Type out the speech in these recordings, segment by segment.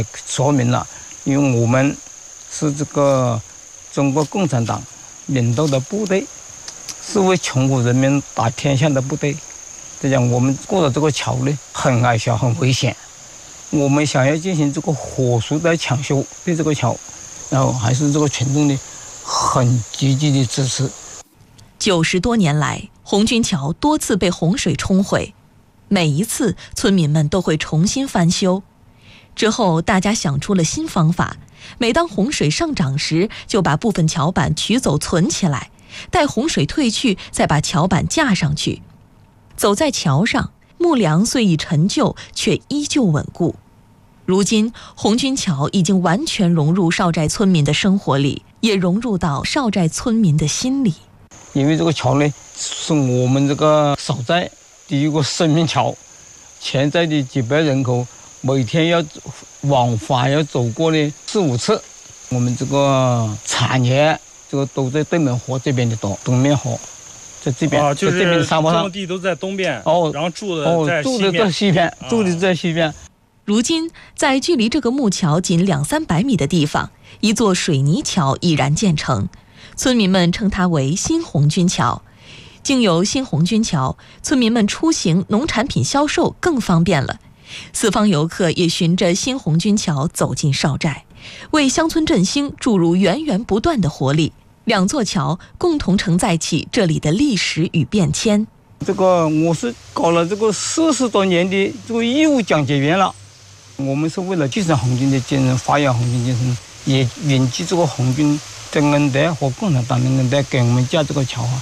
说明了，因为我们是这个中国共产党领导的部队，是为穷苦人民打天下的部队。这样我们过的这个桥呢，很矮小，很危险。我们想要进行这个火速的抢修对这个桥，然后还是这个群众呢很积极的支持。 90多年来，红军桥多次被洪水冲毁，每一次村民们都会重新翻修。之后大家想出了新方法，每当洪水上涨时，就把部分桥板取走存起来，待洪水退去再把桥板架上去。走在桥上，木梁虽已陈旧，却依旧稳固。如今红军桥已经完全融入邵寨村民的生活里，也融入到邵寨村民的心里。 因为这个桥呢，是我们这个邵寨第一个生命桥，现在的几百人口每天要往返要走过呢4、5次。我们这个产业这个都在对门河这边的多，东面河在这边， 就是在这边沙漠上， 种地都在东边，然后住的在西边，住的在西边。 如今，在距离这个木桥仅200-300米的地方，一座水泥桥已然建成，村民们称它为新红军桥。经由新红军桥，村民们出行、农产品销售更方便了。四方游客也循着新红军桥走进邵寨，为乡村振兴注入源源不断的活力。两座桥共同承载起这里的历史与变迁。 这个我是搞了这个40多年的这个义务讲解员了。我们是为了继承红军的精神，发扬红军精神，也铭记这个红军的恩德和共产党的恩德，给我们架这个桥啊。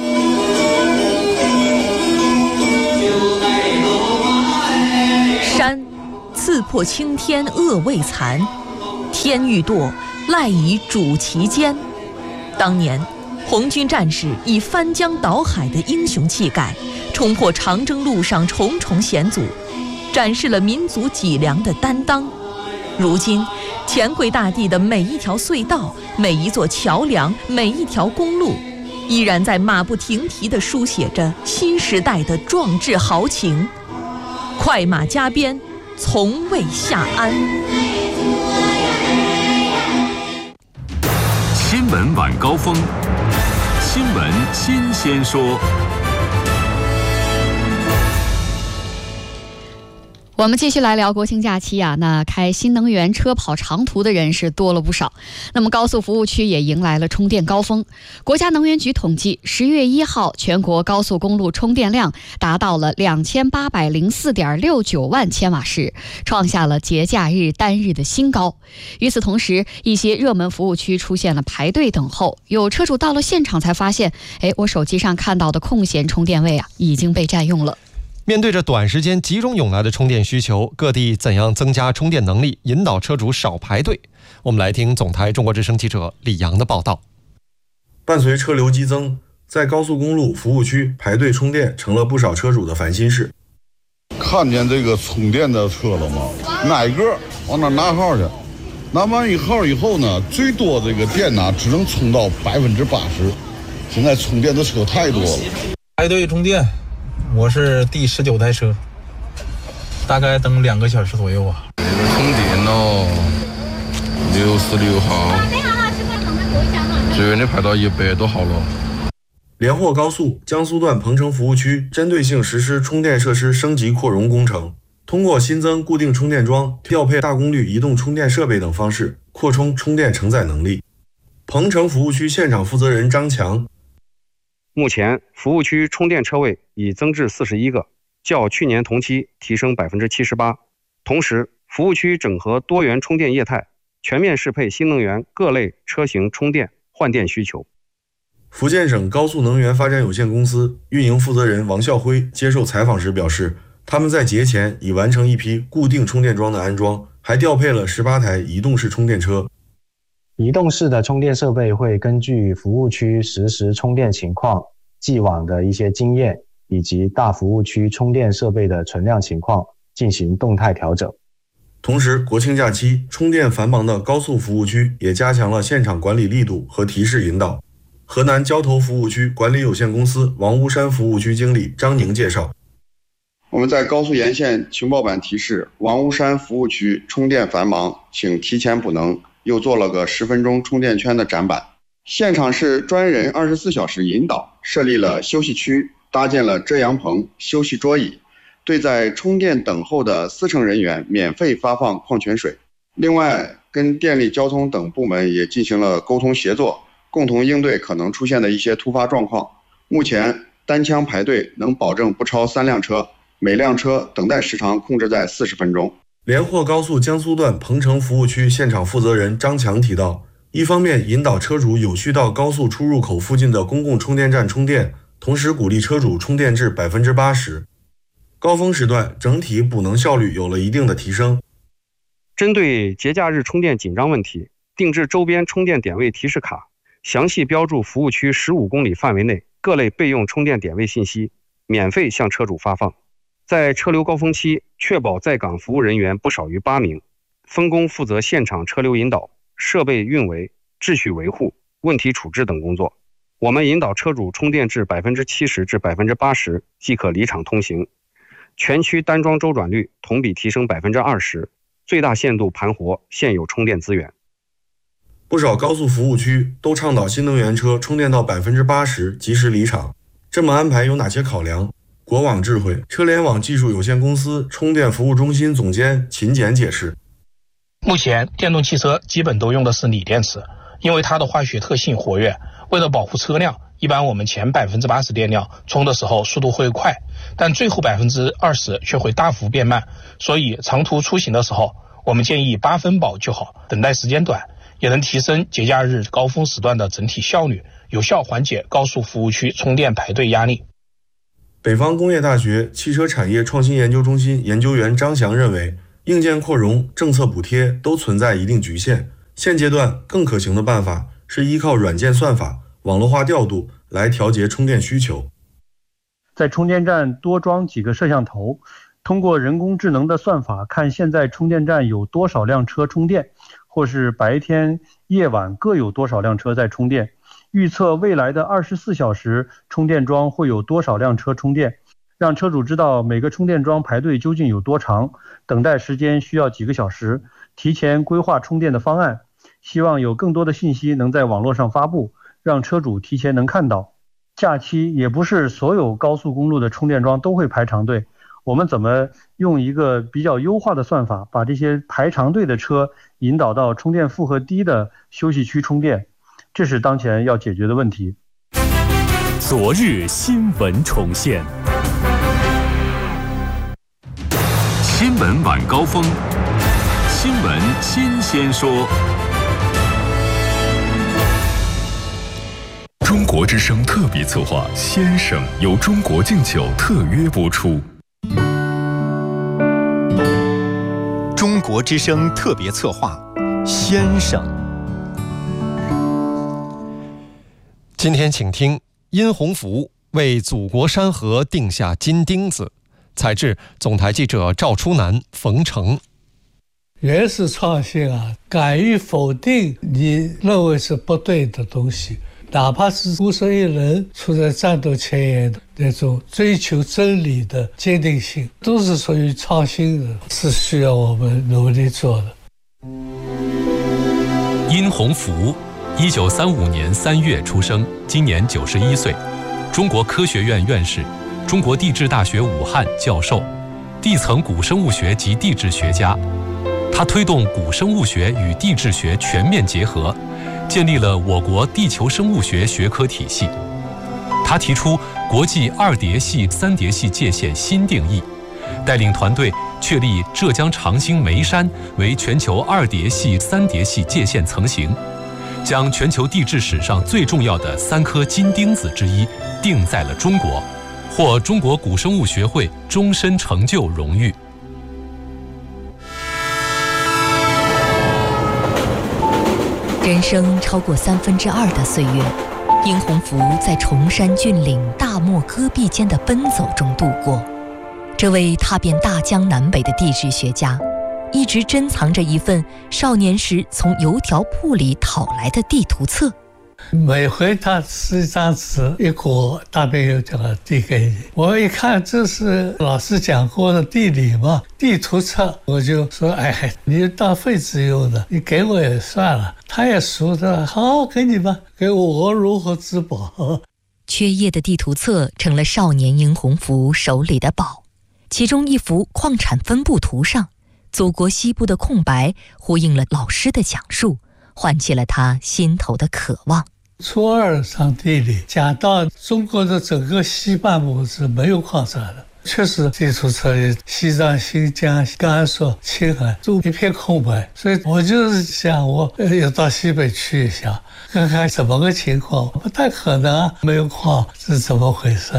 山刺破青天恶未残，天欲堕赖以主其坚。当年红军战士以翻江倒海的英雄气概，冲破长征路上重重险阻，展示了民族脊梁的担当。如今黔桂大地的每一条隧道、每一座桥梁、每一条公路，依然在马不停蹄地书写着新时代的壮志豪情。快马加鞭，从未下鞍。 新闻晚高峰，新闻新鲜说。 我们继续来聊国庆假期啊，那开新能源车跑长途的人是多了不少。那么高速服务区也迎来了充电高峰。国家能源局统计，10月1号全国高速公路充电量达到了2804.69万千瓦时，创下了节假日单日的新高。与此同时，一些热门服务区出现了排队等候，有车主到了现场才发现，我手机上看到的空闲充电位啊已经被占用了。 面对着短时间集中涌来的充电需求，各地怎样增加充电能力，引导车主少排队？我们来听总台中国之声记者李阳的报道。 伴随车流激增，在高速公路服务区排队充电成了不少车主的烦心事。 看见这个充电的车了吗？哪个往那拿号去？拿完一号以后呢，最多这个电呢只能充到80%。现在充电的车太多了， 排队充电。我是第19台车，大概等2个小时左右啊。 这个充电哦，66号，这边的排到100多号了。 连霍高速江苏段彭城服务区针对性实施充电设施升级扩容工程，通过新增固定充电桩、调配大功率移动充电设备等方式，扩充充电承载能力。彭城服务区现场负责人张强。 目前服务区充电车位已增至41个，较去年同期提升78%。同时，服务区整合多元充电业态，全面适配新能源各类车型充电换电需求。 福建省高速能源发展有限公司运营负责人王孝辉接受采访时表示，他们在节前已完成一批固定充电桩的安装，还调配了18台移动式充电车。 移动式的充电设备会根据服务区实时充电情况、既往的一些经验以及大服务区充电设备的存量情况进行动态调整。 同时，国庆假期充电繁忙的高速服务区也加强了现场管理力度和提示引导。河南交投服务区管理有限公司王屋山服务区经理张宁介绍， 我们在高速沿线情报板提示王屋山服务区充电繁忙，请提前补能，又做了个10分钟充电圈的展板。现场是专人24小时引导，设立了休息区，搭建了遮阳棚、休息桌椅，对在充电等候的司乘人员免费发放矿泉水。另外，跟电力、交通等部门也进行了沟通协作，共同应对可能出现的一些突发状况。目前单枪排队能保证不超3辆车，每辆车等待时长控制在40分钟。 连霍高速江苏段彭城服务区现场负责人张强提到，一方面引导车主有序到高速出入口附近的公共充电站充电，同时鼓励车主充电至80%。高峰时段整体补能效率有了一定的提升。 针对节假日充电紧张问题，定制周边充电点位提示卡，详细标注服务区15公里范围内各类备用充电点位信息，免费向车主发放。在车流高峰期，确保在岗服务人员不少于8名，分工负责现场车流引导、设备运维、秩序维护、问题处置等工作。我们引导车主充电至70%至80%即可离场通行，全区单桩周转率同比提升20%，最大限度盘活现有充电资源。 不少高速服务区都倡导新能源车充电到80%及时离场，这么安排有哪些考量？国网智慧车联网技术有限公司充电服务中心总监秦简解释， 目前电动汽车基本都用的是锂电池，因为它的化学特性活跃，为了保护车辆，一般我们前80%电量充的时候速度会快，但最后20%却会大幅变慢，所以长途出行的时候，我们建议8分饱就好，等待时间短，也能提升节假日高峰时段的整体效率，有效缓解高速服务区充电排队压力。 北方工业大学汽车产业创新研究中心研究员张翔认为，硬件扩容、政策补贴都存在一定局限，现阶段更可行的办法是依靠软件算法、网络化调度来调节充电需求。 在充电站多装几个摄像头，通过人工智能的算法看现在充电站有多少辆车充电，或是白天、夜晚各有多少辆车在充电，预测未来的24小时充电桩会有多少辆车充电，让车主知道每个充电桩排队究竟有多长，等待时间需要几个小时，提前规划充电的方案。希望有更多的信息能在网络上发布，让车主提前能看到。假期也不是所有高速公路的充电桩都会排长队，我们怎么用一个比较优化的算法，把这些排长队的车引导到充电负荷低的休息区充电，这是当前要解决的问题。 昨日新闻重现，新闻晚高峰，新闻新鲜说。中国之声特别策划《先生》由中国敬酒特约播出。 中国之声特别策划《先生》。 今天请听殷洪福为祖国山河定下金钉子，采制总台记者赵初南、冯成。 原始创新啊，敢于否定你认为是不对的东西，哪怕是孤身一人处在战斗前沿的那种追求真理的坚定性，都是属于创新的，是需要我们努力做的。 殷洪福1935年3月出生，今年91岁，中国科学院院士，中国地质大学武汉教授，地层古生物学及地质学家。他推动古生物学与地质学全面结合，建立了我国地球生物学学科体系。他提出国际2叠系、3叠系界限新定义，带领团队确立浙江长兴眉山为全球2叠系、3叠系界限层型，将全球地质史上最重要的3颗金钉子之一定在了中国，获中国古生物学会终身成就荣誉。 人生超过2/3的岁月，殷洪福在崇山峻岭、大漠戈壁间的奔走中度过。这位踏遍大江南北的地质学家，一直珍藏着一份少年时从邮条铺里讨来的地图册。 每回他吃一张纸，一股大便油就要递给你。我一看这是老师讲过的地理嘛，地图册，我就说哎，你当废纸用的，你给我也算了。他也熟的，好，给你吧，给我如获至宝。 缺页的地图册成了少年殷洪福手里的宝，其中一幅矿产分布图上，祖国西部的空白呼应了老师的讲述，唤起了他心头的渴望。 初二上地理，讲到中国的整个西半部是没有矿产的，确实地图册里西藏、新疆、甘肃、青海都一片空白，所以我就是想我要到西北去一下，看看怎么个情况。不太可能啊，没有矿是怎么回事？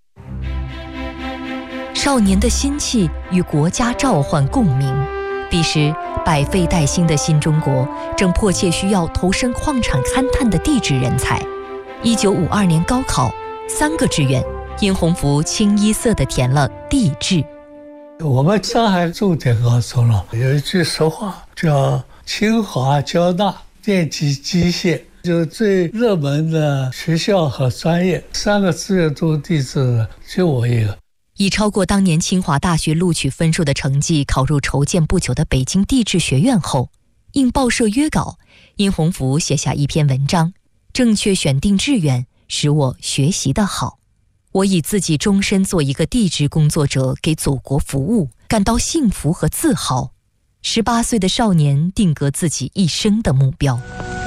少年的心气与国家召唤共鸣。彼时百废待兴的新中国正迫切需要投身矿产勘探的地质人才。1952年高考3个志愿，殷洪福清一色地填了地质。 我们上海重点高中了，有一句俗话叫清华、交大、电机、机械，就最热门的学校和专业，3个志愿都地质的，就我一个。 以超过当年清华大学录取分数的成绩考入筹建不久的北京地质学院后，应报社约稿，殷洪福写下一篇文章：正确选定志愿，使我学习得好。我以自己终身做一个地质工作者，给祖国服务，感到幸福和自豪。18岁的少年定格自己一生的目标。